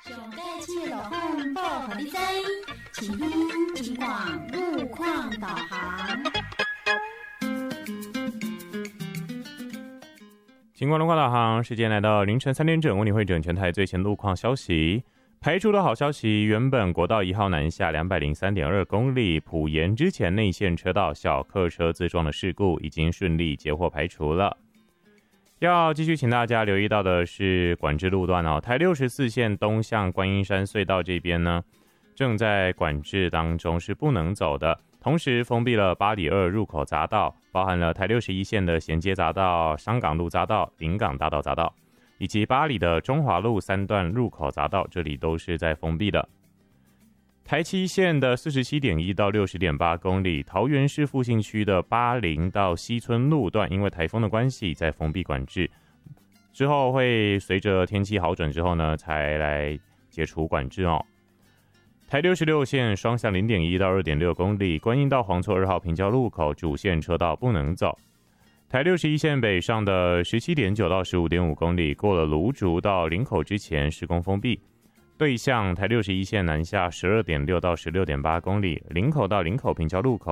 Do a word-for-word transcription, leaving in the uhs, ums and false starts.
上盖七路风报给你知，请听警广路况导航。 警广路况导航，时间来到凌晨三点整，为你会整全台最新路况消息。排除的好消息，原本国道一号南下两百零三点二公里埔盐之前内线车道小客车自撞的事故已经顺利截获排除了。要继续请大家留意到的是管制路段哦，台六十四线东向观音山隧道这边呢，正在管制当中，是不能走的。同时封闭了八里二入口匝道，包含了台六十一线的衔接匝道、商港路匝道、临港大道匝道，以及八里的中华路三段入口匝道，这里都是在封闭的。台七线的 四十七点一 到 六十点八公里，桃园市复兴区的八零到西村路段，因为台风的关系在封闭管制，之后会随着天气好转之后呢，才来解除管制哦。台六十六线双向 零点一 到 二点六公里，观音到黄厝二号平交路口主线车道不能走。台六十一线北上的 十七点九 到 十五点五公里，过了芦竹到林口之前施工封闭。对向台六十一线南下 十二点六 到 十六点八公里，林口到林口平交路口